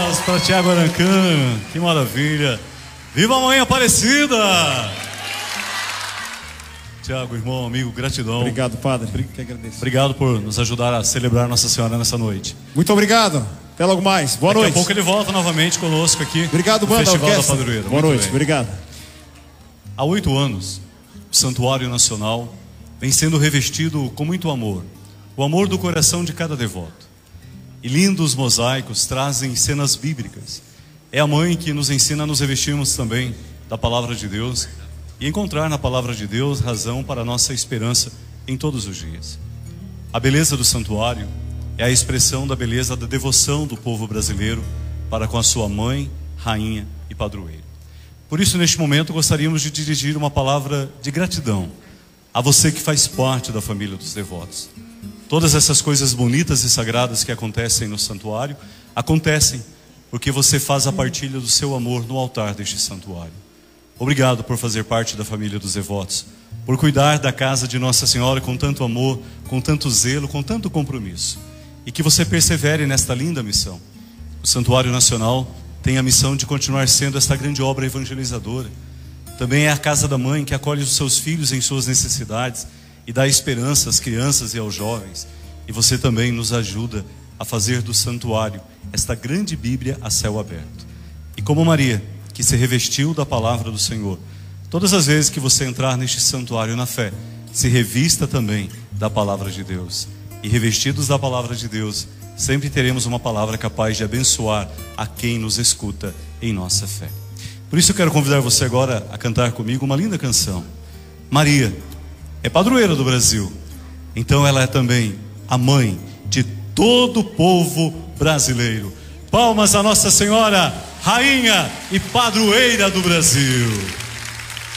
palmas para Tiago Arancan, que maravilha. Viva a Mãe Aparecida! Tiago, irmão, amigo, gratidão. Obrigado, padre. Que agradeço. Obrigado por nos ajudar a celebrar Nossa Senhora nessa noite. Muito obrigado. Até logo mais. Boa noite. Daqui a pouco ele volta novamente conosco aqui. Obrigado, no banda, Festival orquestra. da Padroeira. Boa Muito noite. bem. Obrigado. Há 8 anos, o Santuário Nacional vem sendo revestido com muito amor. O amor do coração de cada devoto. E lindos mosaicos trazem cenas bíblicas. É a mãe que nos ensina a nos revestirmos também da palavra de Deus e encontrar na palavra de Deus razão para a nossa esperança em todos os dias. A beleza do santuário é a expressão da beleza da devoção do povo brasileiro para com a sua mãe, rainha e padroeira. Por isso, neste momento, gostaríamos de dirigir uma palavra de gratidão a você que faz parte da família dos devotos. Todas essas coisas bonitas e sagradas que acontecem no santuário, acontecem porque você faz a partilha do seu amor no altar deste santuário. Obrigado por fazer parte da família dos devotos, por cuidar da casa de Nossa Senhora com tanto amor, com tanto zelo, com tanto compromisso. E que você persevere nesta linda missão. O Santuário Nacional tem a missão de continuar sendo esta grande obra evangelizadora. Também é a casa da mãe que acolhe os seus filhos em suas necessidades e dá esperança às crianças e aos jovens. E você também nos ajuda a fazer do santuário esta grande Bíblia a céu aberto. E como Maria, que se revestiu da palavra do Senhor, todas as vezes que você entrar neste santuário na fé, se revista também da palavra de Deus. E revestidos da palavra de Deus, sempre teremos uma palavra capaz de abençoar a quem nos escuta em nossa fé. Por isso eu quero convidar você agora a cantar comigo uma linda canção. Maria é padroeira do Brasil, então ela é também a mãe de todo o povo brasileiro. Palmas a Nossa Senhora, rainha e padroeira do Brasil.